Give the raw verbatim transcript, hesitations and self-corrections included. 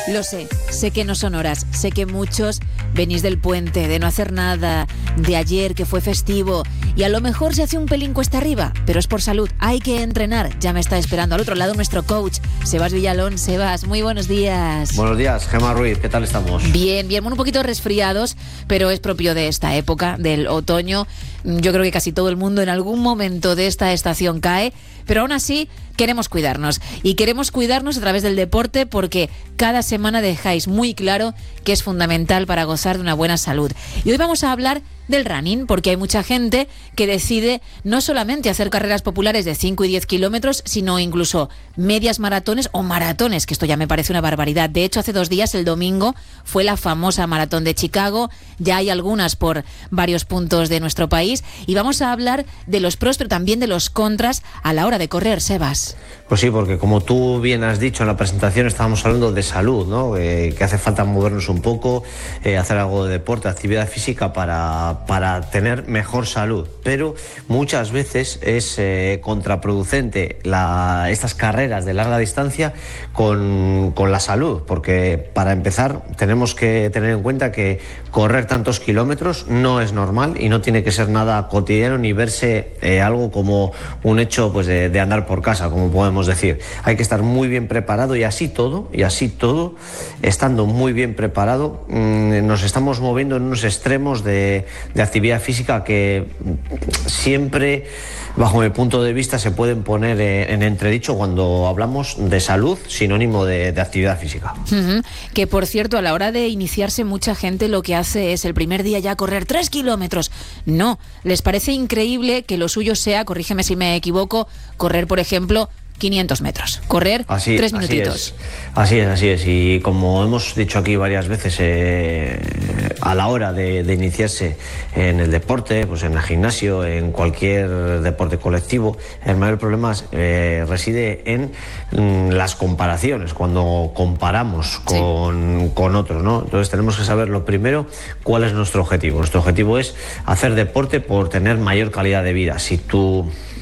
Lo sé, sé que no son horas, sé que muchos venís del puente, de no hacer nada, de ayer que fue festivo y a lo mejor se hace un pelín cuesta arriba, pero es por salud, hay que entrenar. Ya me está esperando al otro lado nuestro coach, Sebas Villalón. Sebas, muy buenos días. Buenos días, Gemma Ruiz, ¿qué tal estamos? Bien, bien, un poquito resfriados, pero es propio de esta época, del otoño. Yo creo que casi todo el mundo en algún momento de esta estación cae, pero aún así queremos cuidarnos y queremos cuidarnos a través del deporte porque cada semana dejáis muy claro que es fundamental para gozar de una buena salud. Y hoy vamos a hablar del running porque hay mucha gente que decide no solamente hacer carreras populares de cinco y diez kilómetros, sino incluso medias maratones o maratones, que esto ya me parece una barbaridad. De hecho, hace dos días, el domingo, fue la famosa maratón de Chicago. Ya hay algunas por varios puntos de nuestro país y vamos a hablar de los pros, pero también de los contras a la hora de correr, Sebas. Pues sí, porque como tú bien has dicho en la presentación, estábamos hablando de salud, ¿no? Eh, que hace falta movernos un poco, eh, hacer algo de deporte, actividad física para, para tener mejor salud. Pero muchas veces es eh, contraproducente la, estas carreras de larga distancia con, con la salud, porque para empezar tenemos que tener en cuenta que correr tantos kilómetros no es normal y no tiene que ser nada cotidiano ni verse eh, algo como un hecho pues de, de andar por casa, como podemos decir. Hay que estar muy bien preparado y así todo, y así todo, estando muy bien preparado, mmm, nos estamos moviendo en unos extremos de, de actividad física que siempre, bajo mi punto de vista, se pueden poner eh, en entredicho cuando hablamos de salud, sinónimo de, de actividad física. Uh-huh. Que por cierto, a la hora de iniciarse, mucha gente lo que hace es el primer día ya correr tres kilómetros. No, les parece increíble que lo suyo sea, corrígeme si me equivoco, correr, por ejemplo, quinientos metros, correr así, tres minutitos. Así es, así es, así es. Y como hemos dicho aquí varias veces, eh, a la hora de, de iniciarse en el deporte, pues en el gimnasio, en cualquier deporte colectivo, el mayor problema eh, reside en mm, las comparaciones, cuando comparamos con, sí. con otros, ¿no? Entonces tenemos que saber lo primero, cuál es nuestro objetivo. Nuestro objetivo es hacer deporte por tener mayor calidad de vida. Si tú